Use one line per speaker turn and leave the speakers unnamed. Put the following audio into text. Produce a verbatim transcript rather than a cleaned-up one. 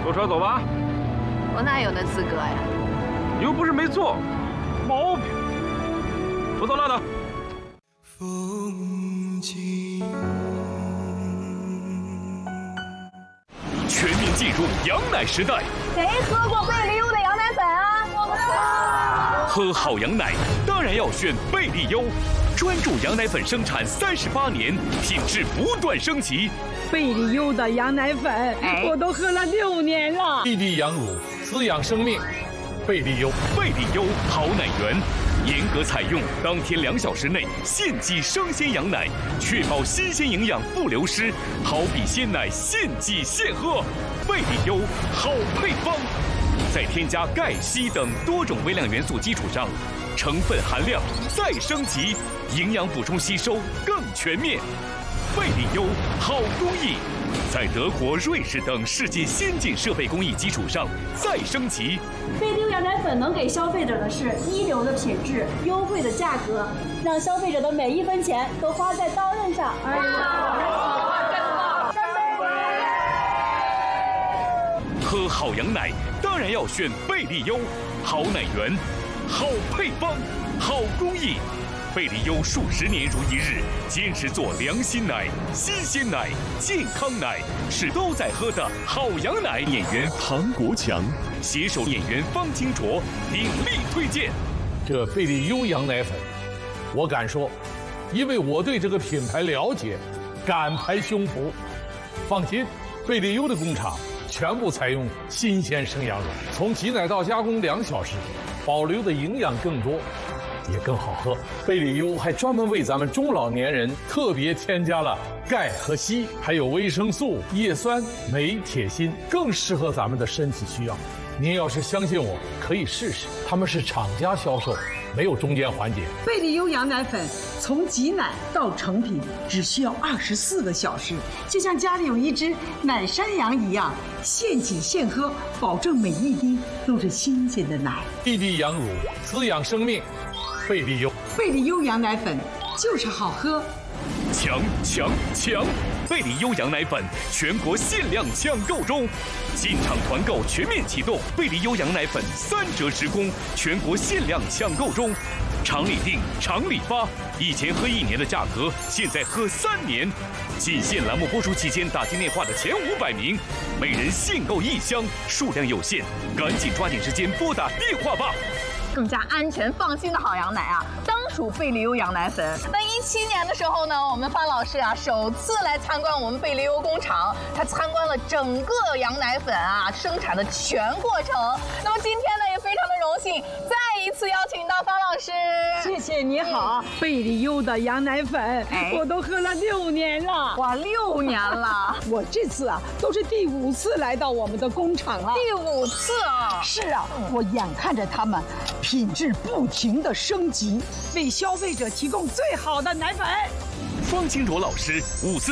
坐车走吧。
我哪有那资格呀？
又不是没做，毛病。扶走拉倒。
风景。
全面进入羊奶时代。
谁喝过贝利优的羊奶粉啊？我们
喝好羊奶当然要选贝利优，专注羊奶粉生产三十八年，品质不断升级。
贝利优的羊奶粉，哎、我都喝了六年了。
滴滴羊乳，滋养生命。贝利优，
贝利优好奶源，严格采用当天两小时内现挤生鲜羊奶，确保新鲜营养不流失，好比鲜奶现挤现喝。贝利优好配方。在添加钙、硒等多种微量元素基础上，成分含量再升级，营养补充吸收更全面。贝利优好工艺，在德国、瑞士等世界先进设备工艺基础上再升级。
贝利优羊奶粉能给消费者的是一流的品质、优惠的价格，让消费者的每一分钱都花在刀刃上。哎
喝好羊奶当然要选贝利优，好奶源，好配方，好工艺。贝利优数十年如一日，坚持做良心奶、新鲜奶、健康奶，是都在喝的好羊奶。演员庞国强携手演员方清卓鼎力推荐
这贝利优羊奶粉。我敢说，因为我对这个品牌了解，敢拍胸脯。放心，贝利优的工厂全部采用新鲜生羊乳，从挤奶到加工两小时，保留的营养更多，也更好喝。贝利优还专门为咱们中老年人特别添加了钙和硒，还有维生素、叶酸、镁、铁、锌，更适合咱们的身体需要。您要是相信我，可以试试，他们是厂家销售，没有中间环节。
贝利优羊奶粉从挤奶到成品只需要二十四个小时，就像家里有一只奶山羊一样，现挤现喝，保证每一滴都是新鲜的奶。
滴滴羊乳，滋养生命。贝利优，
贝利优羊奶粉就是好喝。
强强强！贝利优羊奶粉全国限量抢购中，进场团购全面启动，贝利优羊奶粉三折时供，全国限量抢购中。厂里订，厂里发，以前喝一年的价格，现在喝三年。仅限栏目播出期间打进电话的前五百名，每人限购一箱，数量有限，赶紧抓紧时间拨打电话吧。
更加安全放心的好羊奶啊，当属贝利优羊奶粉。那一七年的时候呢，我们方老师啊首次来参观我们贝利优工厂，他参观了整个羊奶粉啊生产的全过程。那么今天呢，也非常的荣幸，再一次邀请到方老师。
谢谢你好，嗯、贝利优的羊奶粉，哎、我都喝了六年了。
哇，六年了！
我这次啊都是第五次来到我们的工厂了。
第五次啊！
是啊，嗯、我眼看着他们品质不停的升级，为消费者提供最好的奶粉。
方清卓老师五次